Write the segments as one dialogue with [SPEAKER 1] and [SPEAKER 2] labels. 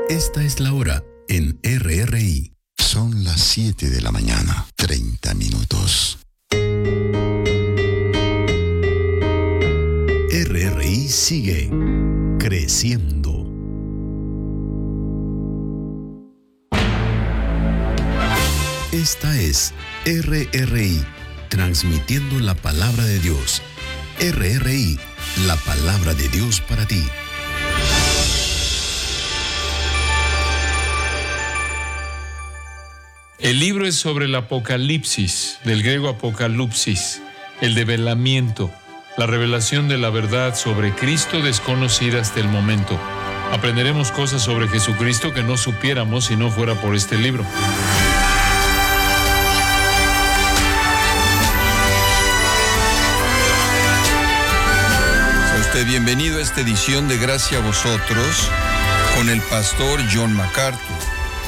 [SPEAKER 1] Esta es la hora en RRI.
[SPEAKER 2] Son las 7 de la mañana, 30 minutos.
[SPEAKER 1] RRI sigue creciendo. Esta es RRI, transmitiendo la palabra de Dios. RRI, la palabra de Dios para ti.
[SPEAKER 3] El libro es sobre el Apocalipsis, del griego apocalipsis, el develamiento, la revelación de la verdad sobre Cristo desconocida hasta el momento. Aprenderemos cosas sobre Jesucristo que no supiéramos si no fuera por este libro.
[SPEAKER 4] Sea usted bienvenido a esta edición de Gracia a Vosotros con el pastor John MacArthur.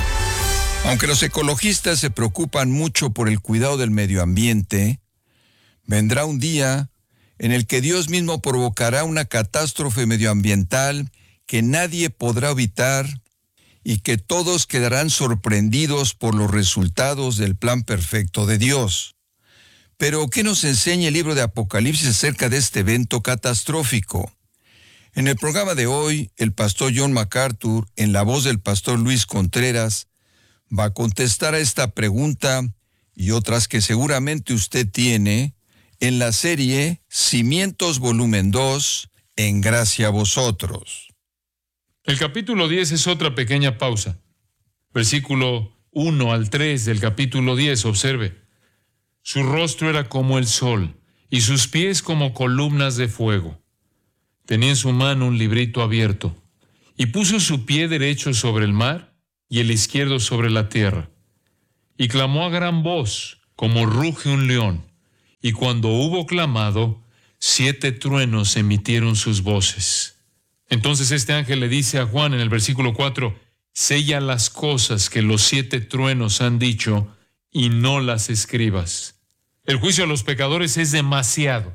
[SPEAKER 4] Aunque los ecologistas se preocupan mucho por el cuidado del medio ambiente, vendrá un día en el que Dios mismo provocará una catástrofe medioambiental que nadie podrá evitar y que todos quedarán sorprendidos por los resultados del plan perfecto de Dios. Pero, ¿qué nos enseña el libro de Apocalipsis acerca de este evento catastrófico? En el programa de hoy, el pastor John MacArthur, en la voz del pastor Luis Contreras, va a contestar a esta pregunta y otras que seguramente usted tiene en la serie Cimientos Volumen 2, en Gracia a Vosotros.
[SPEAKER 3] El capítulo 10 es otra pequeña pausa. Versículo 1 al 3 del capítulo 10, observe. Su rostro era como el sol y sus pies como columnas de fuego. Tenía en su mano un librito abierto y puso su pie derecho sobre el mar y el izquierdo sobre la tierra. Y clamó a gran voz, como ruge un león. Y cuando hubo clamado, 7 truenos emitieron sus voces. Entonces este ángel le dice a Juan en el versículo 4, sella las cosas que los 7 truenos han dicho y no las escribas. El juicio a los pecadores es demasiado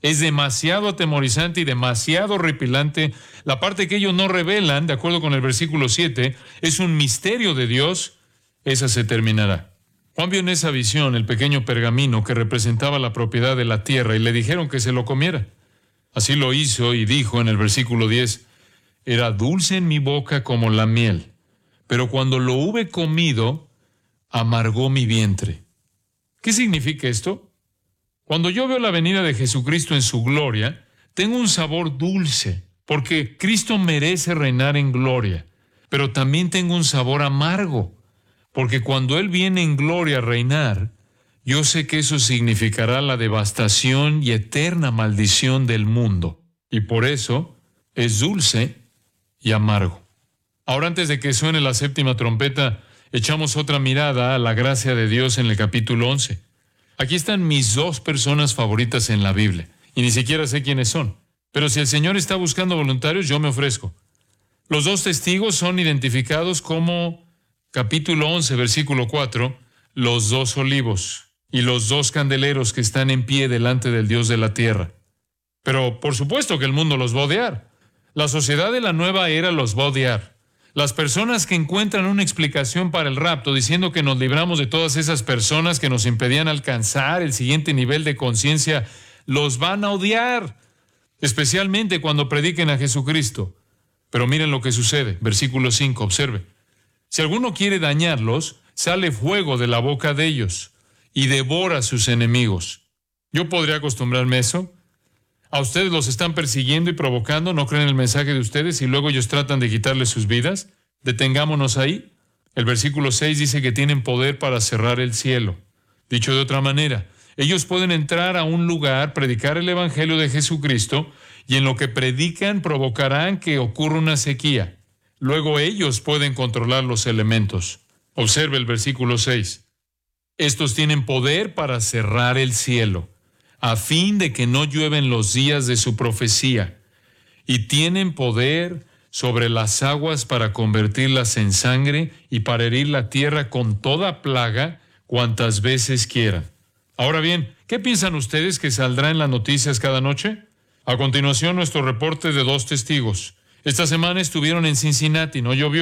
[SPEAKER 3] atemorizante y demasiado horripilante. La parte que ellos no revelan, de acuerdo con el versículo 7, es un misterio de Dios. Esa se terminará. Juan vio en esa visión el pequeño pergamino que representaba la propiedad de la tierra y le dijeron que se lo comiera. Así lo hizo y dijo en el versículo 10, era dulce en mi boca como la miel, pero cuando lo hube comido, amargó mi vientre. ¿Qué significa esto? Cuando yo veo la venida de Jesucristo en su gloria, tengo un sabor dulce, porque Cristo merece reinar en gloria, pero también tengo un sabor amargo, porque cuando Él viene en gloria a reinar, yo sé que eso significará la devastación y eterna maldición del mundo, y por eso es dulce y amargo. Ahora, antes de que suene la 7ª trompeta, echamos otra mirada a la gracia de Dios en el capítulo 11. Aquí están mis 2 personas favoritas en la Biblia, y ni siquiera sé quiénes son. Pero si el Señor está buscando voluntarios, yo me ofrezco. Los 2 testigos son identificados como, capítulo 11, versículo 4, los 2 olivos y los 2 candeleros que están en pie delante del Dios de la tierra. Pero por supuesto que el mundo los va a odiar. La sociedad de la nueva era los va a odiar. Las personas que encuentran una explicación para el rapto diciendo que nos libramos de todas esas personas que nos impedían alcanzar el siguiente nivel de conciencia, los van a odiar, especialmente cuando prediquen a Jesucristo. Pero miren lo que sucede, versículo 5, observe. Si alguno quiere dañarlos, sale fuego de la boca de ellos y devora a sus enemigos. ¿Yo podría acostumbrarme a eso? ¿A ustedes los están persiguiendo y provocando? ¿No creen el mensaje de ustedes y luego ellos tratan de quitarles sus vidas? Detengámonos ahí. El versículo 6 dice que tienen poder para cerrar el cielo. Dicho de otra manera, ellos pueden entrar a un lugar, predicar el evangelio de Jesucristo y en lo que predican provocarán que ocurra una sequía. Luego ellos pueden controlar los elementos. Observe el versículo 6. Estos tienen poder para cerrar el cielo, a fin de que no llueven los días de su profecía, y tienen poder sobre las aguas para convertirlas en sangre y para herir la tierra con toda plaga cuantas veces quieran. Ahora bien, ¿qué piensan ustedes que saldrá en las noticias cada noche? A continuación, nuestro reporte de 2 testigos. Esta semana estuvieron en Cincinnati, no llovió,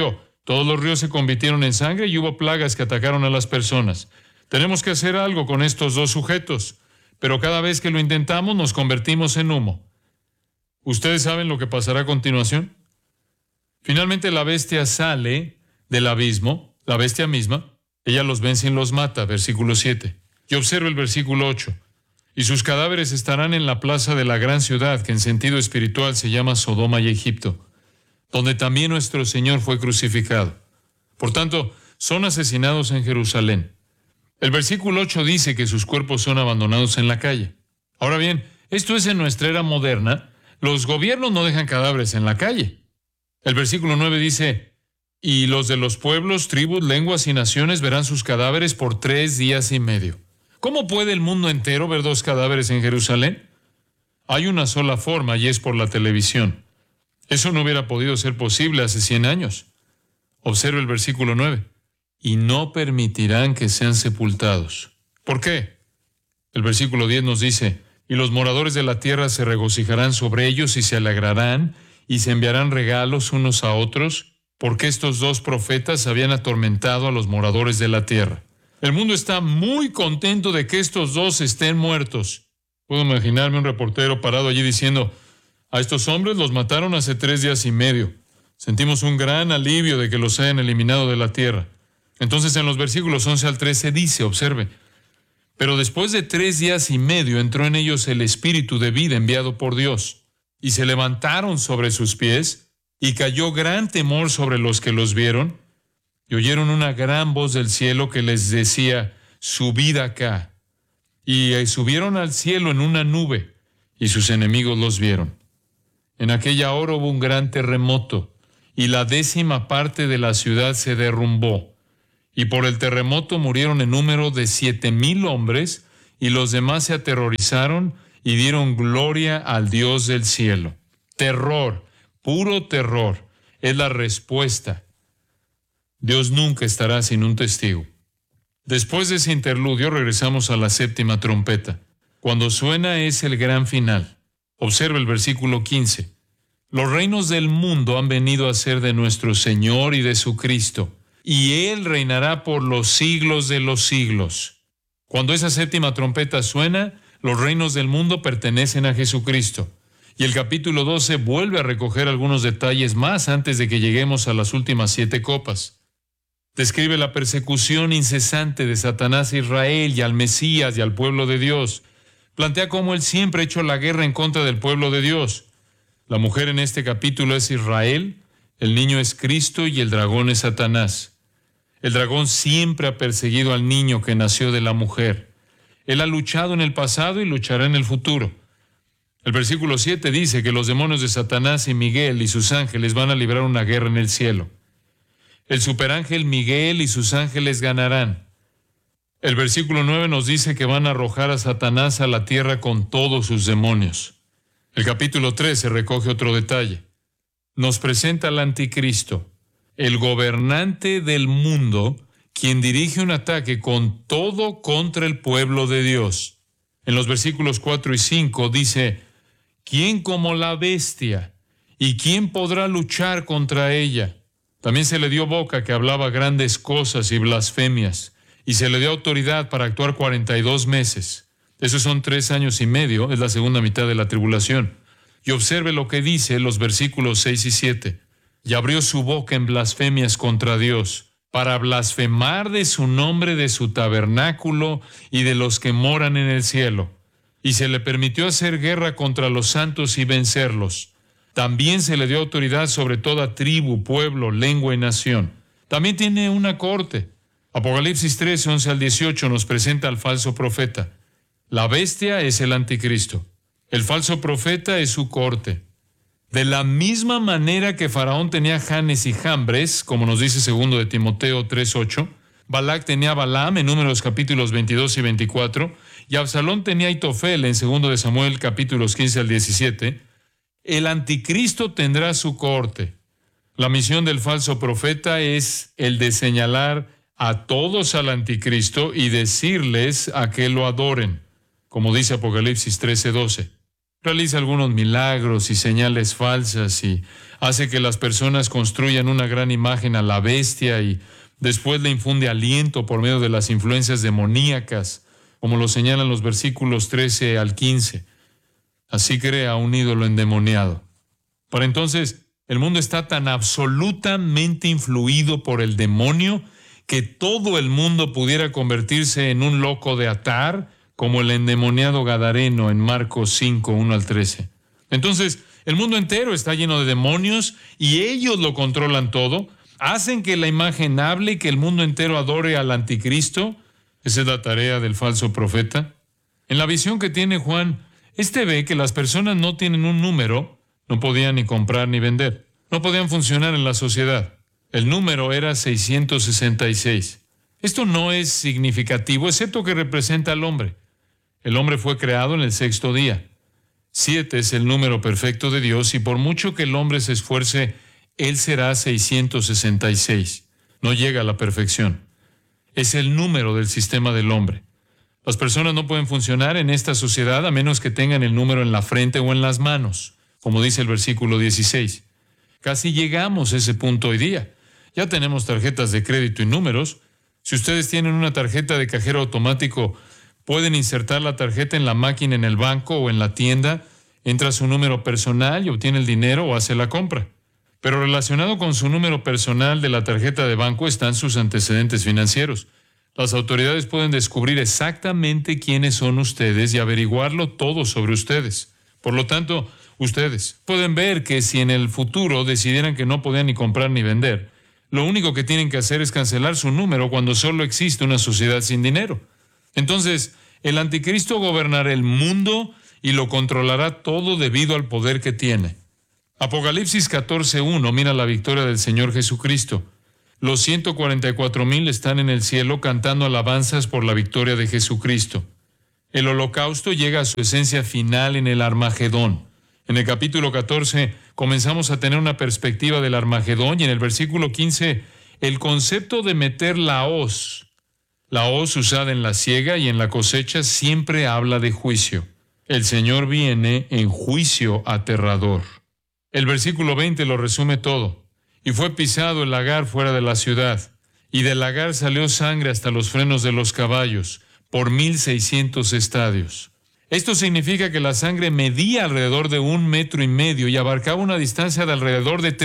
[SPEAKER 3] Todos los ríos se convirtieron en sangre y hubo plagas que atacaron a las personas. Tenemos que hacer algo con estos dos sujetos, pero cada vez que lo intentamos nos convertimos en humo. ¿Ustedes saben lo que pasará a continuación? Finalmente la bestia sale del abismo, la bestia misma. Ella los vence y los mata, versículo 7. Y observa el versículo 8. Y sus cadáveres estarán en la plaza de la gran ciudad, que en sentido espiritual se llama Sodoma y Egipto, donde también nuestro Señor fue crucificado. Por tanto, son asesinados en Jerusalén. El versículo 8 dice que sus cuerpos son abandonados en la calle. Ahora bien, esto es en nuestra era moderna. Los gobiernos no dejan cadáveres en la calle. El versículo 9 dice, y los de los pueblos, tribus, lenguas y naciones verán sus cadáveres por 3 días y medio. ¿Cómo puede el mundo entero ver 2 cadáveres en Jerusalén? Hay una sola forma y es por la televisión. Eso no hubiera podido ser posible hace 100 años. Observe el versículo 9. Y no permitirán que sean sepultados. ¿Por qué? El versículo 10 nos dice, y los moradores de la tierra se regocijarán sobre ellos y se alegrarán y se enviarán regalos unos a otros, porque estos 2 profetas habían atormentado a los moradores de la tierra. El mundo está muy contento de que estos 2 estén muertos. Puedo imaginarme un reportero parado allí diciendo, a estos hombres los mataron hace 3 días y medio. Sentimos un gran alivio de que los hayan eliminado de la tierra. Entonces en los versículos 11 al 13 dice, observe, pero después de 3 días y medio entró en ellos el espíritu de vida enviado por Dios, y se levantaron sobre sus pies, y cayó gran temor sobre los que los vieron, y oyeron una gran voz del cielo que les decía, subid acá. Y subieron al cielo en una nube, y sus enemigos los vieron. En aquella hora hubo un gran terremoto, y la 10ª parte de la ciudad se derrumbó. Y por el terremoto murieron en número de 7,000 hombres, y los demás se aterrorizaron y dieron gloria al Dios del cielo. Terror, puro terror, es la respuesta. Dios nunca estará sin un testigo. Después de ese interludio regresamos a la 7ª trompeta. Cuando suena es el gran final. Observa el versículo 15. Los reinos del mundo han venido a ser de nuestro Señor y de su Cristo, y Él reinará por los siglos de los siglos. Cuando esa 7ª trompeta suena, los reinos del mundo pertenecen a Jesucristo. Y el capítulo 12 vuelve a recoger algunos detalles más antes de que lleguemos a las últimas 7 copas. Describe la persecución incesante de Satanás a Israel y al Mesías y al pueblo de Dios. Plantea cómo Él siempre ha hecho la guerra en contra del pueblo de Dios. La mujer en este capítulo es Israel, el niño es Cristo y el dragón es Satanás. El dragón siempre ha perseguido al niño que nació de la mujer. Él ha luchado en el pasado y luchará en el futuro. El versículo 7 dice que los demonios de Satanás y Miguel y sus ángeles van a librar una guerra en el cielo. El superángel Miguel y sus ángeles ganarán. El versículo 9 nos dice que van a arrojar a Satanás a la tierra con todos sus demonios. El capítulo 13 recoge otro detalle. Nos presenta al anticristo, el gobernante del mundo, quien dirige un ataque con todo contra el pueblo de Dios. En los versículos 4 y 5 dice, ¿quién como la bestia? ¿Y quién podrá luchar contra ella? También se le dio boca que hablaba grandes cosas y blasfemias, y se le dio autoridad para actuar 42 meses. Esos son 3 años y medio, es la segunda mitad de la tribulación. Y observe lo que dice los versículos 6 y 7. Y abrió su boca en blasfemias contra Dios, para blasfemar de su nombre, de su tabernáculo y de los que moran en el cielo. Y se le permitió hacer guerra contra los santos y vencerlos. También se le dio autoridad sobre toda tribu, pueblo, lengua y nación. También tiene una corte. Apocalipsis 13, 11 al 18 nos presenta al falso profeta. La bestia es el anticristo. El falso profeta es su corte. De la misma manera que Faraón tenía Janes y Jambres, como nos dice 2 de Timoteo 3:8, Balac tenía a Balaam en Números capítulos 22 y 24, y Absalón tenía a Aitofel en 2 de Samuel capítulos 15 al 17, el anticristo tendrá su corte. La misión del falso profeta es el de señalar a todos al anticristo y decirles a que lo adoren, como dice Apocalipsis 13:12. realiza algunos milagros y señales falsas y hace que las personas construyan una gran imagen a la bestia y después le infunde aliento por medio de las influencias demoníacas, como lo señalan los versículos 13 al 15. Así crea un ídolo endemoniado. Para entonces, el mundo está tan absolutamente influido por el demonio que todo el mundo pudiera convertirse en un loco de atar, como el endemoniado gadareno en Marcos 5, 1 al 13. Entonces, el mundo entero está lleno de demonios y ellos lo controlan todo. Hacen que la imagen hable y que el mundo entero adore al anticristo. Esa es la tarea del falso profeta. En la visión que tiene Juan, ve que las personas no tienen un número, no podían ni comprar ni vender, no podían funcionar en la sociedad. El número era 666. Esto no es significativo, excepto que representa al hombre. El hombre fue creado en el sexto día. 7 es el número perfecto de Dios y por mucho que el hombre se esfuerce, él será 666. No llega a la perfección. Es el número del sistema del hombre. Las personas no pueden funcionar en esta sociedad a menos que tengan el número en la frente o en las manos, como dice el versículo 16. Casi llegamos a ese punto hoy día. Ya tenemos tarjetas de crédito y números. Si ustedes tienen una tarjeta de cajero automático, pueden insertar la tarjeta en la máquina en el banco o en la tienda, entra su número personal y obtiene el dinero o hace la compra. Pero relacionado con su número personal de la tarjeta de banco están sus antecedentes financieros. Las autoridades pueden descubrir exactamente quiénes son ustedes y averiguarlo todo sobre ustedes. Por lo tanto, ustedes pueden ver que si en el futuro decidieran que no podían ni comprar ni vender, lo único que tienen que hacer es cancelar su número cuando solo existe una sociedad sin dinero. Entonces, el anticristo gobernará el mundo y lo controlará todo debido al poder que tiene. Apocalipsis 14:1, mira la victoria del Señor Jesucristo. Los 144,000 están en el cielo cantando alabanzas por la victoria de Jesucristo. El holocausto llega a su esencia final en el Armagedón. En el capítulo 14 comenzamos a tener una perspectiva del Armagedón y en el versículo 15 el concepto de meter la hoz usada en la siega y en la cosecha siempre habla de juicio. El Señor viene en juicio aterrador. El versículo 20 lo resume todo. Y fue pisado el lagar fuera de la ciudad, y del lagar salió sangre hasta los frenos de los caballos, por 1,600 estadios. Esto significa que la sangre medía alrededor de 1,5 metros y abarcaba una distancia de alrededor de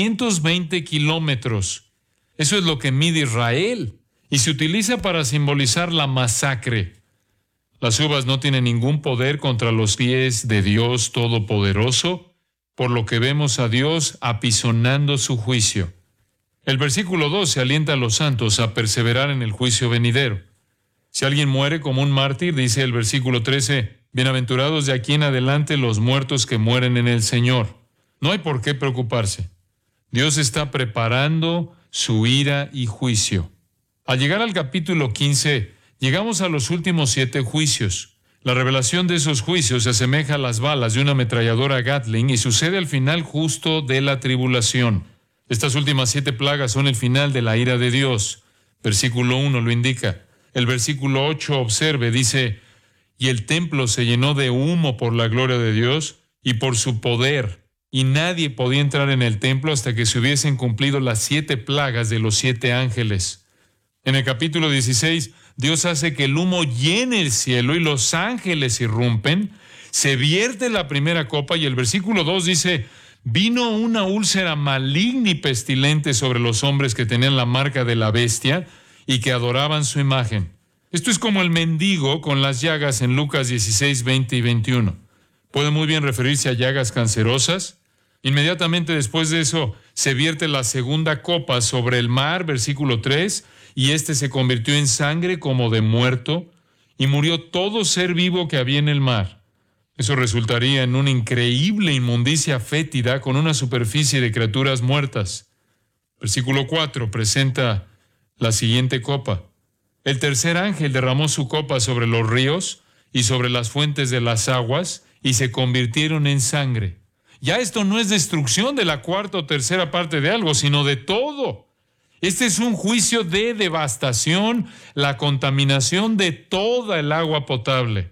[SPEAKER 3] 320 kilómetros. Eso es lo que mide Israel, y se utiliza para simbolizar la masacre. Las uvas no tienen ningún poder contra los pies de Dios Todopoderoso, por lo que vemos a Dios apisonando su juicio. El versículo 12 alienta a los santos a perseverar en el juicio venidero. Si alguien muere como un mártir, dice el versículo 13, bienaventurados de aquí en adelante los muertos que mueren en el Señor. No hay por qué preocuparse. Dios está preparando su ira y juicio. Al llegar al capítulo 15, llegamos a los últimos 7 juicios. La revelación de esos juicios se asemeja a las balas de una ametralladora Gatling y sucede al final justo de la tribulación. Estas últimas 7 plagas son el final de la ira de Dios. Versículo 1 lo indica. El versículo 8, observe, dice, y el templo se llenó de humo por la gloria de Dios y por su poder, y nadie podía entrar en el templo hasta que se hubiesen cumplido las 7 plagas de los 7 ángeles. En el capítulo 16, Dios hace que el humo llene el cielo y los ángeles irrumpen, se vierte la primera copa y el versículo 2 dice, vino una úlcera maligna y pestilente sobre los hombres que tenían la marca de la bestia y que adoraban su imagen. Esto es como el mendigo con las llagas en Lucas 16, 20 y 21. Puede muy bien referirse a llagas cancerosas. Inmediatamente después de eso, se vierte la segunda copa sobre el mar, versículo 3, y este se convirtió en sangre como de muerto, y murió todo ser vivo que había en el mar. Eso resultaría en una increíble inmundicia fétida con una superficie de criaturas muertas. Versículo 4 presenta la siguiente copa. El tercer ángel derramó su copa sobre los ríos y sobre las fuentes de las aguas, y se convirtieron en sangre. Ya esto no es destrucción de la cuarta o tercera parte de algo, sino de todo. Este es un juicio de devastación, la contaminación de toda el agua potable.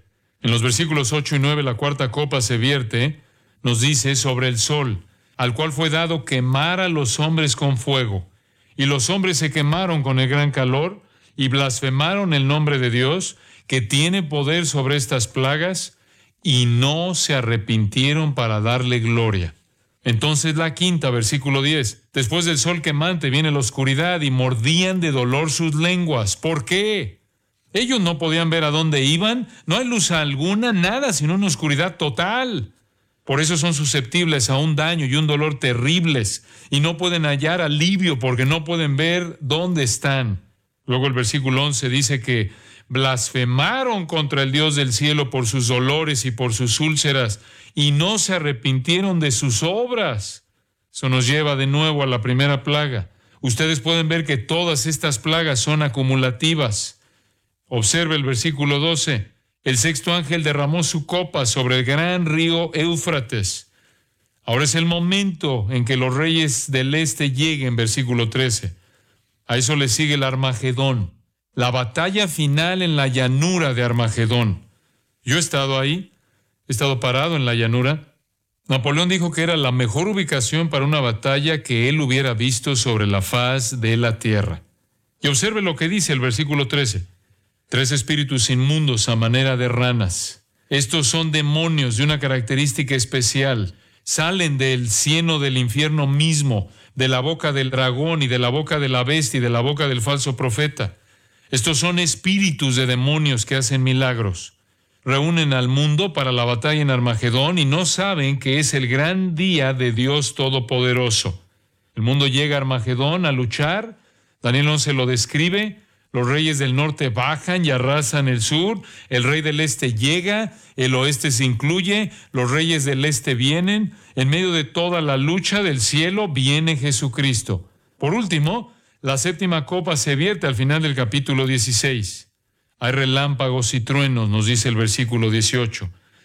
[SPEAKER 3] En los versículos 8 y 9, la cuarta copa se vierte, nos dice, sobre el sol, al cual fue dado quemar a los hombres con fuego. Y los hombres se quemaron con el gran calor y blasfemaron el nombre de Dios, que tiene poder sobre estas plagas, y no se arrepintieron para darle gloria. Entonces la quinta, versículo 10. Después del sol quemante viene la oscuridad y mordían de dolor sus lenguas. ¿Por qué? Ellos no podían ver a dónde iban. No hay luz alguna, nada, sino una oscuridad total. Por eso son susceptibles a un daño y un dolor terribles y no pueden hallar alivio porque no pueden ver dónde están. Luego el versículo 11 dice que blasfemaron contra el Dios del cielo por sus dolores y por sus úlceras y no se arrepintieron de sus obras. Eso nos lleva de nuevo a la primera plaga. Ustedes pueden ver que todas estas plagas son acumulativas. Observe el versículo 12. El sexto ángel derramó su copa sobre el gran río Éufrates. Ahora es el momento en que los reyes del este lleguen, versículo 13. A eso le sigue el Armagedón, la batalla final en la llanura de Armagedón. Yo he estado ahí, he estado parado en la llanura. Napoleón dijo que era la mejor ubicación para una batalla que él hubiera visto sobre la faz de la tierra. Y observe lo que dice el versículo 13. 3 espíritus inmundos a manera de ranas. Estos son demonios de una característica especial. Salen del cieno del infierno mismo, de la boca del dragón y de la boca de la bestia y de la boca del falso profeta. Estos son espíritus de demonios que hacen milagros. Reúnen al mundo para la batalla en Armagedón y no saben que es el gran día de Dios Todopoderoso. El mundo llega a Armagedón a luchar. Daniel 11 lo describe. Los reyes del norte bajan y arrasan el sur, el rey del este llega, el oeste se incluye, los reyes del este vienen, en medio de toda la lucha del cielo viene Jesucristo. Por último, la séptima copa se vierte al final del capítulo 16. Hay relámpagos y truenos, nos dice el versículo 18.